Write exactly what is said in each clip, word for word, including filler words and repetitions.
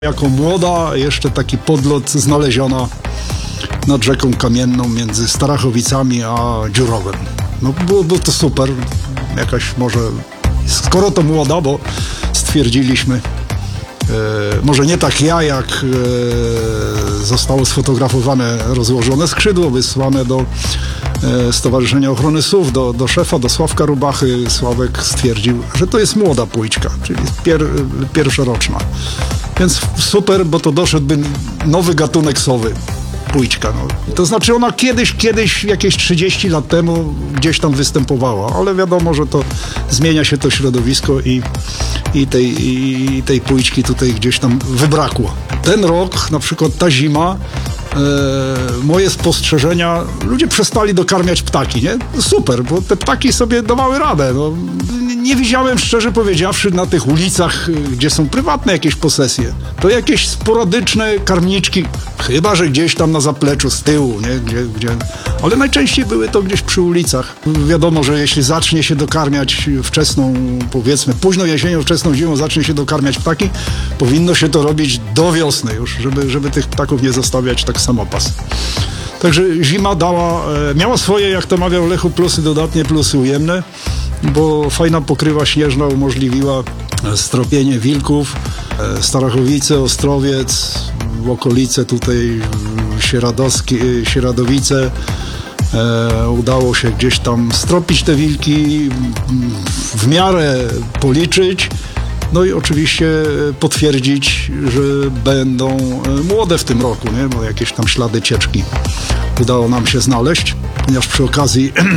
Jako młoda jeszcze taki podlot znaleziona nad rzeką Kamienną między Starachowicami a Dziurowem. No było, było to super, jakaś może, skoro to młoda, bo stwierdziliśmy, e, może nie tak ja, jak e, zostało sfotografowane rozłożone skrzydło, wysłane do e, Stowarzyszenia Ochrony S U W, do, do szefa, do Sławka Rubachy. Sławek stwierdził, że to jest młoda płójczka, czyli pier, pierwszoroczna. Więc super, bo to doszedłby nowy gatunek sowy, płójczka. No. To znaczy ona kiedyś, kiedyś, jakieś trzydzieści lat temu gdzieś tam występowała, ale wiadomo, że to zmienia się to środowisko i, i, tej, i tej płójczki tutaj gdzieś tam wybrakło. Ten rok, na przykład ta zima, e, moje spostrzeżenia, ludzie przestali dokarmiać ptaki, nie? Super, bo te ptaki sobie dawały radę. No. Nie widziałem, szczerze powiedziawszy, na tych ulicach, gdzie są prywatne jakieś posesje, to jakieś sporadyczne karmniczki, chyba że gdzieś tam na zapleczu z tyłu, nie? Gdzie, gdzie... ale najczęściej były to gdzieś przy ulicach. Wiadomo, że jeśli zacznie się dokarmiać wczesną, powiedzmy, późną jesienią, wczesną zimą zacznie się dokarmiać ptaki, powinno się to robić do wiosny już, żeby, żeby tych ptaków nie zostawiać tak samopas. Także zima dała, miała swoje, jak to mawiał Lechu, plusy dodatnie, plusy ujemne, bo fajna pokrywa śnieżna umożliwiła stropienie wilków, Starachowice, Ostrowiec, w okolice tutaj Sieradowskie, Sieradowice. E, udało się gdzieś tam stropić te wilki, w miarę policzyć, no i oczywiście potwierdzić, że będą młode w tym roku, nie? Bo jakieś tam ślady cieczki udało nam się znaleźć, ponieważ przy okazji e,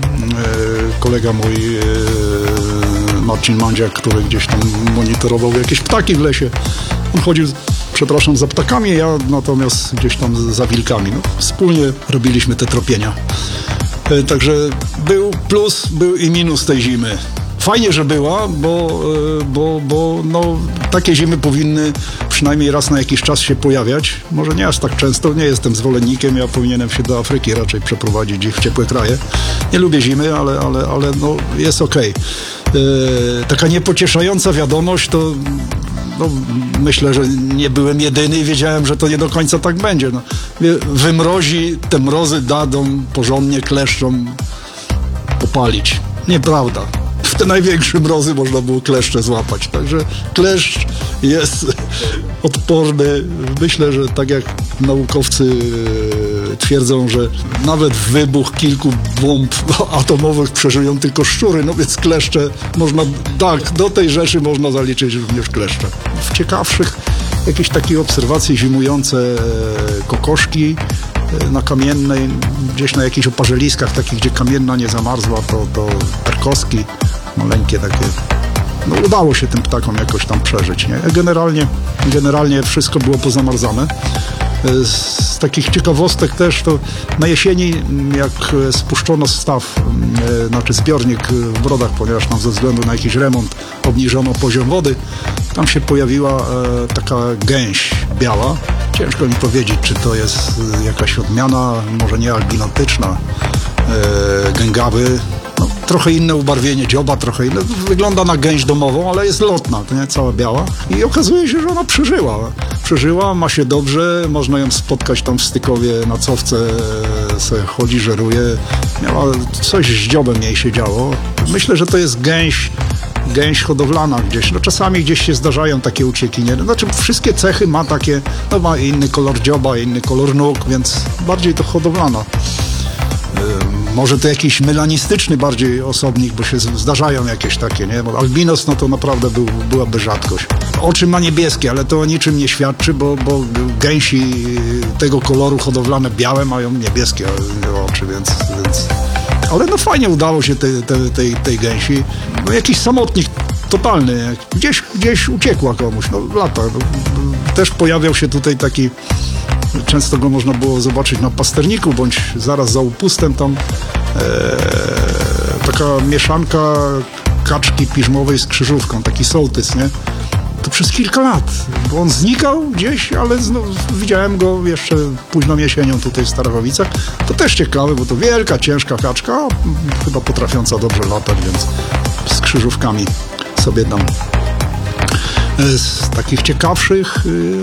kolega mój e, Marcin Mandziak, który gdzieś tam monitorował jakieś ptaki w lesie, on chodził, przepraszam, za ptakami, ja natomiast gdzieś tam za wilkami. No, wspólnie robiliśmy te tropienia. E, także był plus, był i minus tej zimy. Fajnie, że była, bo, bo, bo no, takie zimy powinny przynajmniej raz na jakiś czas się pojawiać. Może nie aż tak często, nie jestem zwolennikiem, ja powinienem się do Afryki raczej przeprowadzić i w ciepłe kraje. Nie lubię zimy, ale, ale, ale no, jest okej. Okay. Yy, taka niepocieszająca wiadomość to no, myślę, że nie byłem jedyny i wiedziałem, że to nie do końca tak będzie. No, wymrozi, te mrozy dadzą porządnie kleszczom popalić. Nieprawda. W te największe mrozy można było kleszcze złapać. Także kleszcz jest odporny. Myślę, że tak jak naukowcy twierdzą, że nawet wybuch kilku bomb atomowych przeżyją tylko szczury, no więc kleszcze można, tak, do tej rzeczy można zaliczyć również kleszcze. W ciekawszych jakieś takie obserwacje zimujące kokoszki na Kamiennej, gdzieś na jakichś oparzeliskach takich, gdzie Kamienna nie zamarzła, to, to tarkoski maleńkie takie. No udało się tym ptakom jakoś tam przeżyć, nie? Generalnie, generalnie wszystko było pozamarzane. Z takich ciekawostek też to na jesieni, jak spuszczono staw, e, znaczy zbiornik w Brodach, ponieważ tam ze względu na jakiś remont obniżono poziom wody, tam się pojawiła e, taka gęś biała. Ciężko mi powiedzieć, czy to jest jakaś odmiana, może nie albinotyczna, e, gęgawy. No, trochę inne ubarwienie dzioba, trochę inne. Wygląda na gęś domową, ale jest lotna, to nie cała biała. I okazuje się, że ona przeżyła. Przeżyła, ma się dobrze, można ją spotkać tam w Stykowie na Cofce, sobie chodzi, żeruje. Miała coś z dziobem jej się działo. Myślę, że to jest gęś, gęś hodowlana gdzieś. No czasami gdzieś się zdarzają takie ucieki, nie? Znaczy wszystkie cechy ma takie, no ma inny kolor dzioba, inny kolor nóg, więc bardziej to hodowlana. Może to jakiś melanistyczny bardziej osobnik, bo się zdarzają jakieś takie, nie? Bo albinos, no to naprawdę był, byłaby rzadkość. Oczy ma niebieskie, ale to o niczym nie świadczy, bo, bo gęsi tego koloru hodowlane białe mają niebieskie oczy, więc... więc... Ale no fajnie udało się tej, tej, tej, tej gęsi. No jakiś samotnik totalny, gdzieś, gdzieś uciekła komuś, no lata. No, też pojawiał się tutaj taki... Często go można było zobaczyć na pasterniku, bądź zaraz za upustem tam e, taka mieszanka kaczki piżmowej z krzyżówką, taki sołtys, nie? To przez kilka lat, bo on znikał gdzieś, ale znów widziałem go jeszcze późną jesienią tutaj w Starachowicach. To też ciekawe, bo to wielka, ciężka kaczka, chyba potrafiąca dobrze latać, więc z krzyżówkami sobie tam Z takich ciekawszych